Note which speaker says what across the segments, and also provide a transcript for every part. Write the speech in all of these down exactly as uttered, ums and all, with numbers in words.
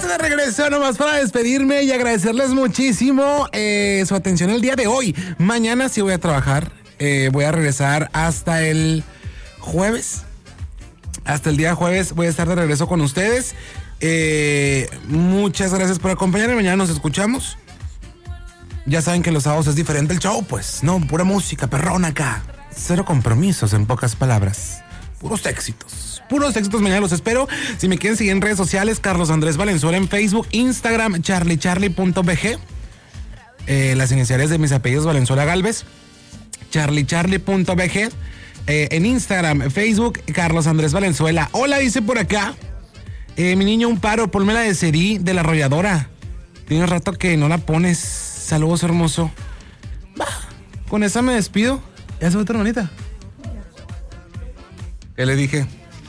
Speaker 1: de regreso nomás para despedirme y agradecerles muchísimo eh, su atención el día de hoy. Mañana sí voy a trabajar. Eh, voy a regresar hasta el jueves. Hasta el día jueves voy a estar de regreso con ustedes. Eh, muchas gracias por acompañarme. Mañana nos escuchamos. Ya saben que los sábados es diferente el show, pues. No, pura música, perrona acá. Cero compromisos, en pocas palabras. Puros éxitos. Puros éxitos, mañana los espero. Si me quieren seguir en redes sociales, Carlos Andrés Valenzuela en Facebook, Instagram, charlie charlie punto b g. Eh, las iniciales de mis apellidos, Valenzuela Galvez. charlie charlie punto b g. Eh, en Instagram, Facebook, Carlos Andrés Valenzuela. Hola, dice por acá. Eh, mi niño, un paro, ponme la de Seri, de la arrolladora. Tiene rato que no la pones. Saludos, hermoso. Bah, con esa me despido. Ya se va otra hermanita. ¿Qué le dije?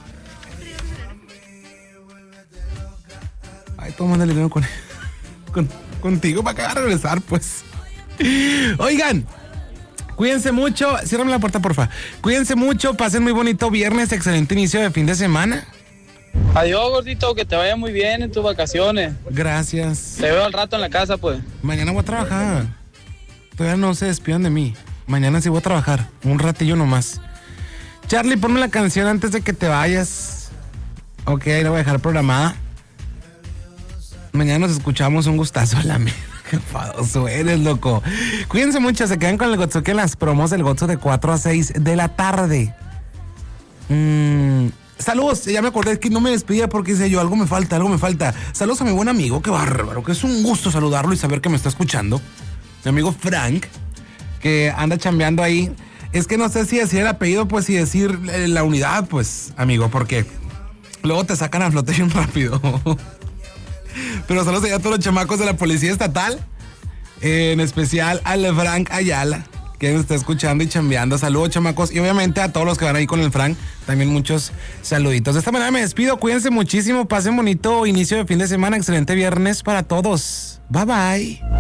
Speaker 1: Ay, tú mándale dinero con, con, contigo para que va a regresar, pues. Oigan, cuídense mucho. Ciérrame la puerta, porfa. Cuídense mucho, pasen muy bonito viernes, excelente inicio de fin de semana.
Speaker 2: Adiós, gordito, que te vaya muy bien en tus vacaciones.
Speaker 1: Gracias.
Speaker 2: Te veo al rato en la casa, pues.
Speaker 1: Mañana voy a trabajar. Todavía no se despidan de mí. Mañana sí voy a trabajar, un ratillo nomás. Charlie, ponme la canción antes de que te vayas. Ok, la voy a dejar programada. Mañana nos escuchamos, un gustazo a la mierda. Qué enfadoso eres, loco. Cuídense mucho, se quedan con el Gotsuki en las promos del Gotsu de cuatro a seis de la tarde. Mmm... Saludos, ya me acordé que no me despedía porque dice yo, algo me falta, algo me falta. Saludos a mi buen amigo, qué bárbaro, que es un gusto saludarlo y saber que me está escuchando. Mi amigo Frank, que anda chambeando ahí. Es que no sé si decir el apellido, pues, y decir eh, la unidad, pues, amigo, porque luego te sacan a flote bien rápido. Pero saludos allá a todos los chamacos de la Policía Estatal, eh, en especial al Frank Ayala, que nos está escuchando y chambeando. Saludos, chamacos, y obviamente a todos los que van ahí con el Frank, también muchos saluditos. De esta manera me despido, cuídense muchísimo, pasen bonito inicio de fin de semana, excelente viernes para todos. Bye bye.